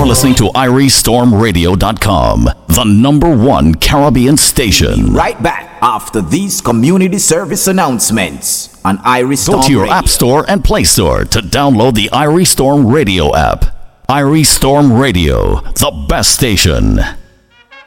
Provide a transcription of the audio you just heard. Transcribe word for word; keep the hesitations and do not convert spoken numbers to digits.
listening to Irie Storm Radio dot com, the number one Caribbean station. Right back after these community service announcements on Irie Storm Go to your Radio. App Store and Play Store to download the Irie Storm Radio app. Irie Storm Radio, the best station.